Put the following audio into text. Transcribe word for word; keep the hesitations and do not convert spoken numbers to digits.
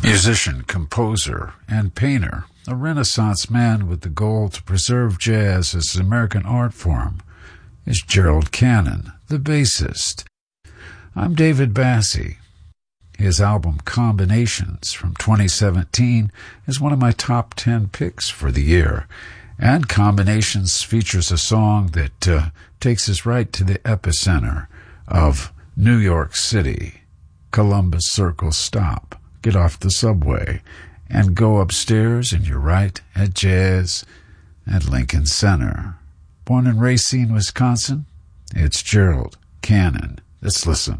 Musician, composer, and painter, a Renaissance man with the goal to preserve jazz as an American art form, is Gerald Cannon, the bassist. I'm David Bassie. His album Combinations from twenty seventeen is one of my top ten picks for the year, and Combinations features a song that uh, takes us right to the epicenter of New York City. Columbus Circle stop. Get off the subway and go upstairs and you're right at Jazz at Lincoln Center. Born in Racine, Wisconsin, it's Gerald Cannon. Let's listen.